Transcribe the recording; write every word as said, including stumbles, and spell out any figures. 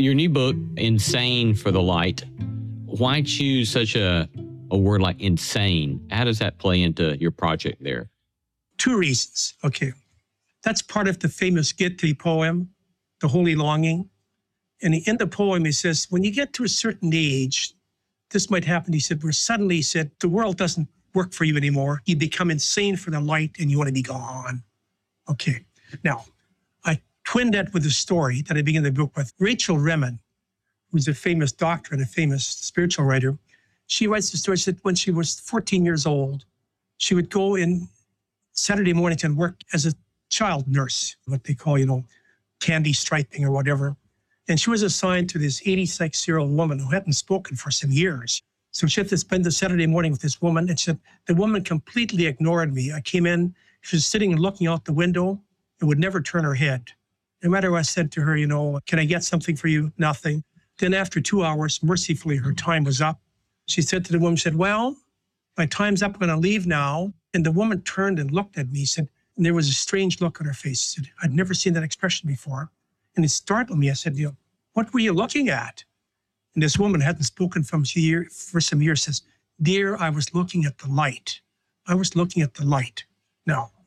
Your new book, Insane for the Light. Why choose such a, a word like insane? How does that play into your project there? Two reasons. Okay. That's part of the famous Goethe poem, The Holy Longing. And in the poem, he says, when you get to a certain age, this might happen. He said, where suddenly he said, the world doesn't work for you anymore. You become insane for the light and you want to be gone. Okay. Now, I twinned that with a story that I begin the book with. Rachel Remen, who's a famous doctor and a famous spiritual writer, she writes the story. She said when she was fourteen years old, she would go in Saturday morning and work as a child nurse, what they call, you know, candy striping or whatever. And she was assigned to this eighty-six-year-old woman who hadn't spoken for some years. So she had to spend the Saturday morning with this woman. And she said, the woman completely ignored me. I came in, she was sitting and looking out the window and would never turn her head. No matter what I said to her, you know, can I get something for you? Nothing. Then after two hours, mercifully, her time was up. She said to the woman, she said, well, my time's up, I'm going to leave now. And the woman turned and looked at me. She said, and there was a strange look on her face. She said, I'd never seen that expression before. And it startled me. I said, you know, what were you looking at? And this woman hadn't spoken from year, for some years, says, dear, I was looking at the light. I was looking at the light. Now,